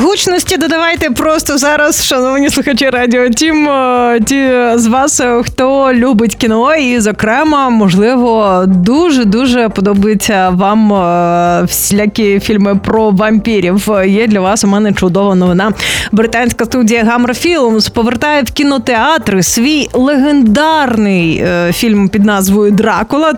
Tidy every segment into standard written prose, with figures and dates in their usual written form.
Гучності додавайте просто зараз, шановні слухачі Радіо Тім, ті з вас, хто любить кіно і, зокрема, можливо, дуже-дуже подобаються вам всілякі фільми про вампірів. Є для вас у мене чудова новина. Британська студія Hammer Films повертає в кінотеатри свій легендарний фільм під назвою «Дракула»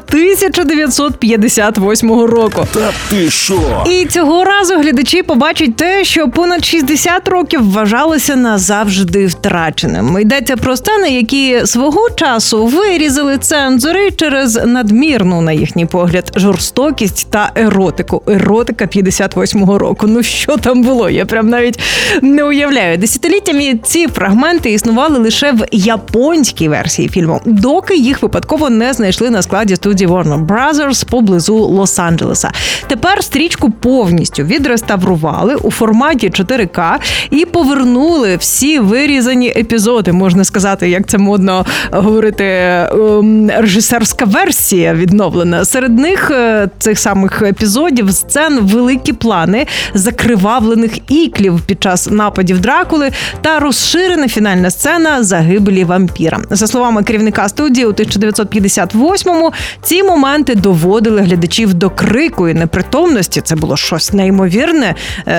1958 року. Та ти що? І цього разу глядачі побачать те, що понад 60 років вважалося назавжди втраченим. Йдеться про сцени, які свого часу вирізали цензори через надмірну, на їхній погляд, жорстокість та еротику. Еротика 58-го року. Ну що там було? Я прям навіть не уявляю. Десятиліттями ці фрагменти існували лише в японській версії фільму, доки їх випадково не знайшли на складі студії Warner Brothers поблизу Лос-Анджелеса. Тепер стрічку повністю відреставрували у форматі 4К і повернули всі вирізані епізоди, можна сказати, як це модно говорити, режисерська версія відновлена. Серед них, цих самих епізодів, сцен великі плани закривавлених іклів під час нападів Дракули та розширена фінальна сцена загибелі вампіра. За словами керівника студії, у 1958-му ці моменти доводили глядачів до крику і непритомності. Це було щось неймовірне,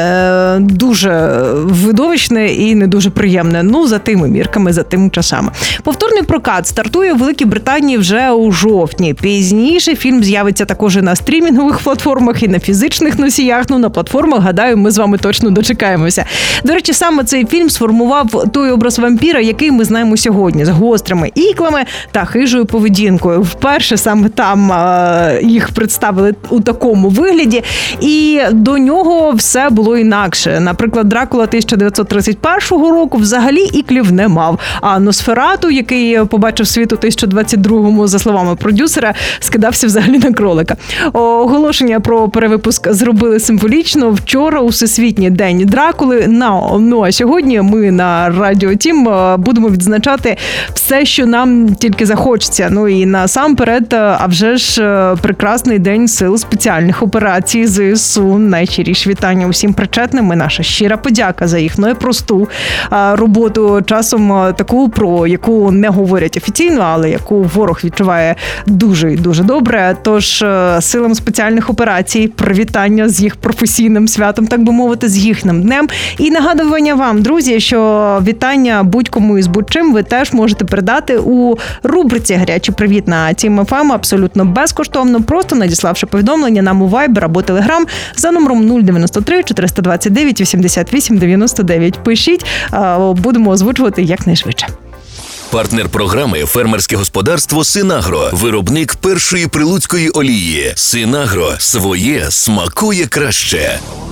дуже видовищне і не дуже приємне. Ну, за тими мірками, за тими часами. Повторний прокат стартує у Великій Британії вже у жовтні. Пізніше фільм з'явиться також і на стрімінгових платформах, і на фізичних носіях. Ну, на платформах, гадаю, ми з вами точно дочекаємося. До речі, саме цей фільм сформував той образ вампіра, який ми знаємо сьогодні, з гострими іклами та хижою поведінкою. Вперше саме там їх представили у такому вигляді, і до нього все було інакше. Наприклад, Дракула 1931 року взагалі іклів не мав, а Носферату, який побачив світ у 1922-му, за словами продюсера, скидався взагалі на кролика. Оголошення про перевипуск зробили символічно вчора у Всесвітній день Дракули. Ну а сьогодні ми на Радіо Тім будемо відзначати все, що нам тільки захочеться. Ну і насамперед, а вже ж прекрасний день сил спеціальних операцій ЗСУ. Найщиріші вітання усім причетним і наша щира подяка за їх непросту роботу, часом таку, про яку не говорять офіційно, але яку ворог відчуває дуже і дуже добре. Тож силам спеціальних операцій привітання з їх професійним святом, так би мовити, з їхнім днем. І нагадування вам, друзі, що вітання будь-кому із будь-чим ви теж можете передати у рубриці «Гарячий привіт» на Тім ФМ абсолютно безкоштовно, просто надіславши повідомлення нам у Viber або Telegram за номером 093 429 88 99. Пишіть, будемо озвучувати якнайшвидше. Партнер програми «Фермерське господарство Синагро». Виробник першої прилуцької олії. Синагро. Своє смакує краще.